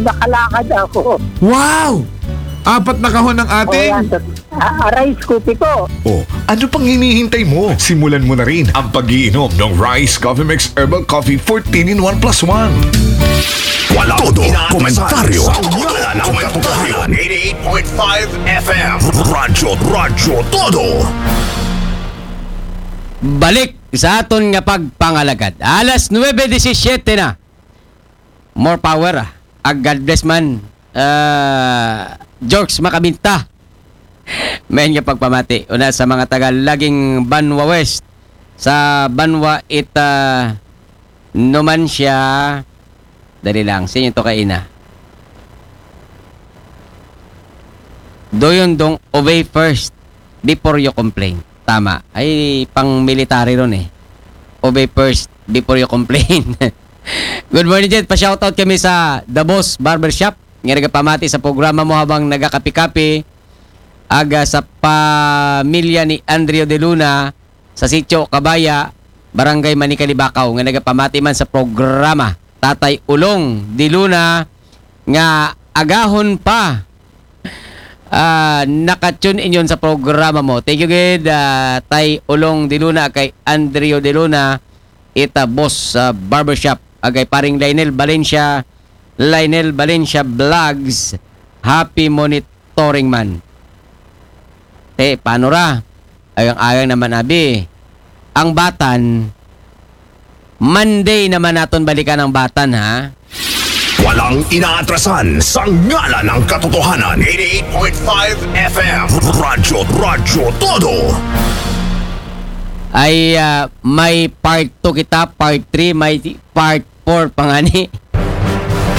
nakalakad ako. Wow! 4 na kahon ng ating... Rice cookie ko. Oh, ano pang hinihintay mo? Simulan mo na rin ang pag-iinom ng Rice Coffee Mix Herbal Coffee 14-in-1 plus 1. Walang todo komentaryo. Wala ng katotohanan. 88.5 FM. Radyo Todo. Balik sa aton nga pagpangalagad. Alas 9:17 na. More power. God bless man. Jokes makabinta. Mayan nga pagpamati. Una sa mga taga laging Banwa West. Sa Banwa Numancia. Dali lang. Sa inyo to kaina. Doyon dong obey first before you complain. Tama. Ay pang military ron eh. Obey first before you complain. Good morning, Jet. Pa-shoutout kami sa The Boss Barbershop. Nga nagapamati sa programa mo habang nagakapi-kapi aga sa pamilya ni Andrea de Luna sa Sitio Cabaya, Barangay Manicalibacao. Nga nagapamati man sa programa Tatay Ulong de Luna nga agahon pa nakatune inyon sa programa mo. Thank you, good. Tay Ulong de Luna kay Andrea de Luna ita Boss Barbershop agay paring Lionel Valencia Vlogs. Happy monitoring man. Paano ra? Ayang naman abi. Ang Batan, Monday naman naton balikan ang Batan, ha? Walang inaatrasan sa ngala ng katotohanan. 88.5 FM. Radyo Todo. Ay may part 2 kita, part 3, may part 4 pangani.